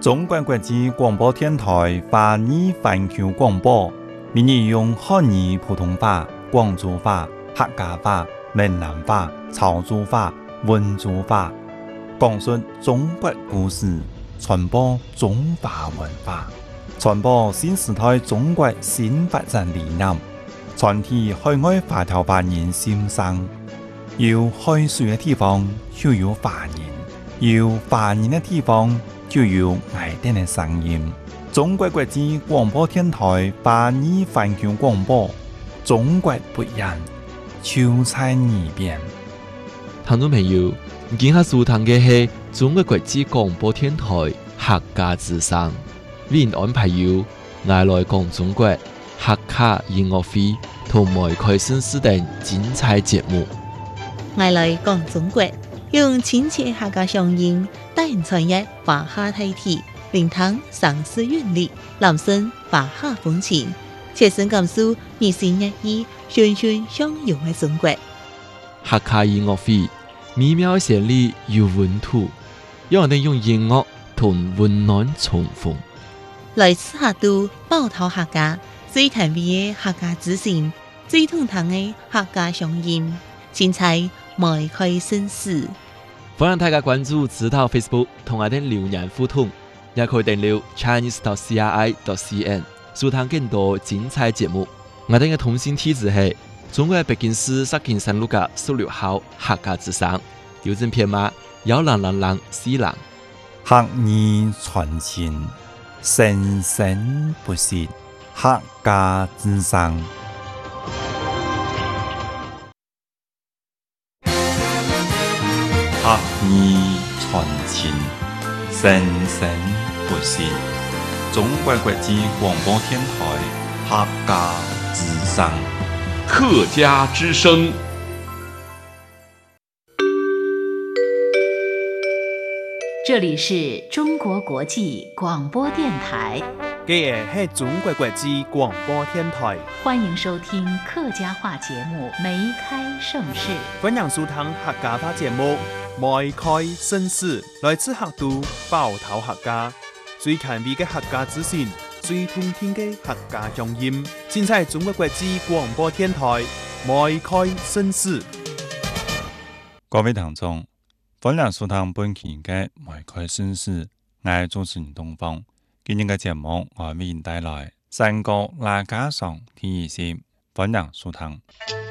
中国国际广播电台华语环球广播，每日用汉语、普通话、广州话、客家话、闽南话、潮州话、温州话，讲述中国故事，传播中华文化，传播新时代中国新发展理念，传递海外华侨华人心声。有海水的地方就有华人，有华人的地方就有爱丁的声音。中国国际广播电台华语环球广播，中国不一样，就在耳边。 听众朋友，今下收听嘅係中國國際廣播電台客家之聲，為您安排有愛來講中國客家音樂會同埋開新視等精彩節目。 愛來講中國，用親切客家聲音帶人傳譯華夏大體，聆聽城市韻律，攬聲華夏風情，切身感受熱情熱意、循循相融嘅中國。 客家音樂會美妙旋律有溫度，讓我哋用音樂同溫暖重逢。 來自客都寶島客家最甜美嘅客家之聲，最通透嘅客家聲音，精彩邁開新事。 歡迎大家關注指導 Facebook 同我哋留言互動，也可以訂閱 chinese.cri.cn 收聽更多精彩節目。我哋嘅通訊地址係中國北京市石景山路嘅16號客家之聲，郵政編碼10004。 客語傳情，生生不息，客家之聲。客語傳情，生生不息。中國國際廣播電台客家之聲。 客家之聲。 這裡是中國國際廣播電台。 這是中國國際廣播電台。 歡迎收聽客家話節目《梅開盛世》。 歡迎收聽客家話節目《梅開盛世》，來自客都寶島客家，最甜美嘅客家之聲，最動聽嘅客家聲音，盡在中國國際廣播電台《梅開盛世》。 各位聽眾，歡迎收聽本期嘅《梅開盛世》，我係主持人東方。今日嘅節目我為您帶來山歌客家上第二線，歡迎收聽。